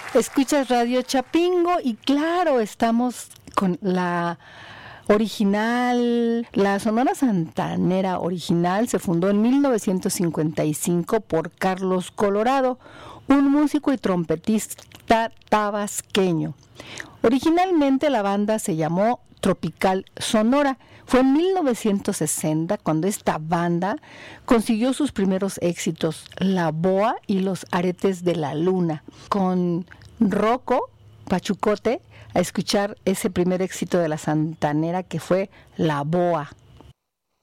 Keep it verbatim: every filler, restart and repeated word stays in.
Escuchas Radio Chapingo y claro, estamos con la original, la Sonora Santanera original se fundó en mil novecientos cincuenta y cinco por Carlos Colorado, un músico y trompetista tabasqueño. Originalmente la banda se llamó Tropical Sonora. Fue en mil novecientos sesenta cuando esta banda consiguió sus primeros éxitos, La Boa y Los Aretes de la Luna, con Rocco Pachucote a escuchar ese primer éxito de la Santanera que fue La Boa.